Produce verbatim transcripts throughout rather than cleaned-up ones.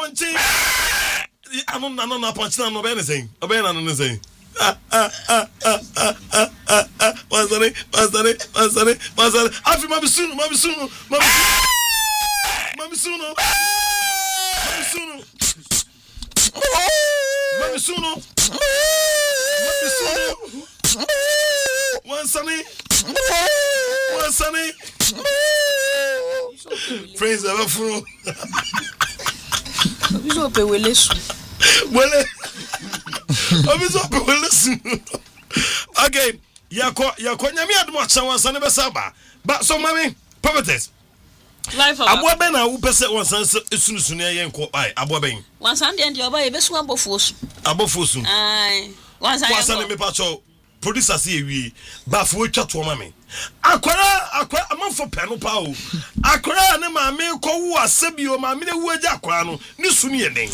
Punchy. I don't know, no punching, no anything. A man on anything. Ah, ah, ah, ah, ah, ah, ah, ah. What's that? What's that? What's that? What's that? I feel Mammy soon, Mammy soon, Mammy soon, Mammy soon, Mammy soon, Mammy soon, one sunny, one sunny. Friends ever fool. You don't pay well listen. Well, I'm just well listen. Okay, Yako, Yako, Yami had much someone, son of a Saba. But so, mammy, prophetess. Life of Abwabena, who percent one son is soon as soon as you call I, Abwabing. One Sunday and your baby, best one before. Abofosun. Aye, once I was me pacho. Producer see we, but for chat to mammy. Aquara, aqua, a month for penal power. Aquara, and my mail call who are Sebio, my middle word Jaquano, new Sunny name.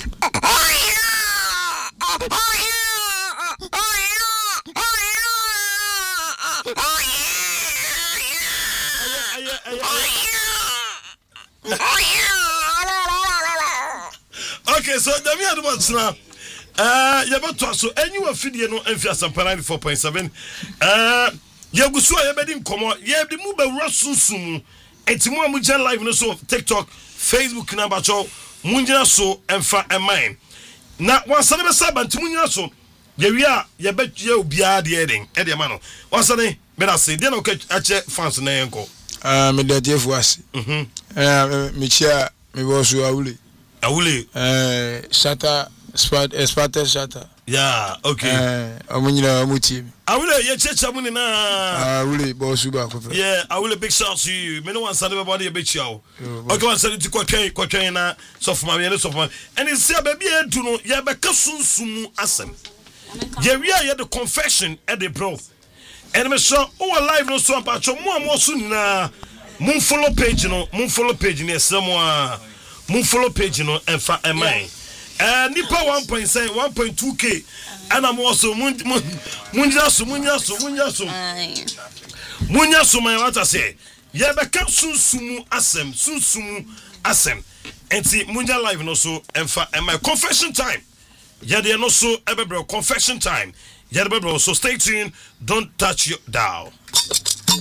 Okay, so the me at once now. Uh, you about to so anyone video no enfia sampa ninety-four point seven. Uh, you go so you bedim komo. You be move be rasunsun. Enti mo amugya live no so TikTok, Facebook na bacho. Munjina so emfa emine. Na wansa ne be saba nti munjina so. Ye wi a ye be ye obia de eden. E de ma no. Wansa ne be na say de na ka ache fans na yenko. Ah me de de fuase. Mhm. Eh me chia me bo so awule. Awule. Eh shata Spat Sparta Shatter. Yeah, okay. Eh, amunyina amuti. I will ye checha muni na. Ah, really boss uba ko. Yeah, I will a big shout to you. Me no one say about the big show. Okay, one say to kwatwen kwatwen na so for me so for. And it say baby e do no ye be ka sunsumu asem. Ye wi a ye the confession e the bro. And me so o live no so ampacho mo am so na mun follow page no, mun follow page ni esem a mun follow page no enfa e mine. Uh, nipa one point seven, one point two K, and I'm also munjasu, munjasu, munjasu, munjasu. My what I say, yeah, but come soon, sumu asem, soon sumu asem, and see munja live no so, and for and my confession time, yeah, they are no so ever bro confession time, yeah, bro. So stay tuned, don't touch your dial.